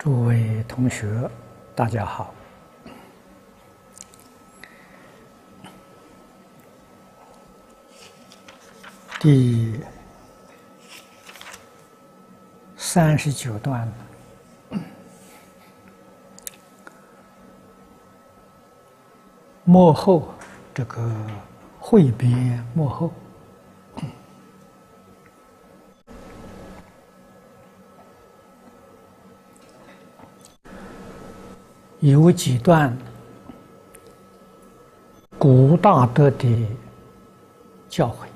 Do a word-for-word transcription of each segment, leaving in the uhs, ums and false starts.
诸位同学，大家好。第三十九段，末后这个汇编末后。有几段古大德的教诲，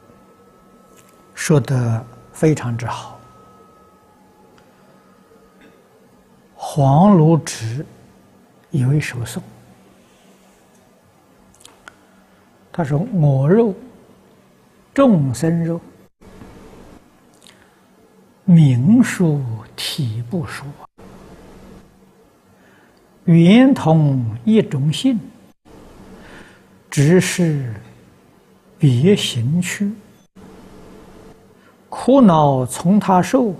说得非常之好。黄如直有一首颂，他说：“我肉众生肉，名殊体不殊，圆同一种性，只是别行趣。苦恼从他受，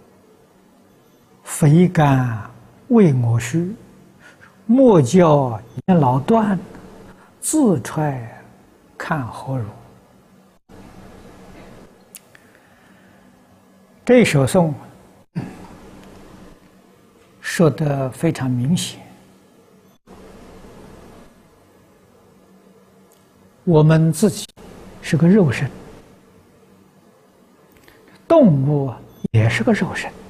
非甘为我须。莫教言老断，自揣看何如？”这首颂说得非常明显。我们自己是个肉身，动物也是个肉身。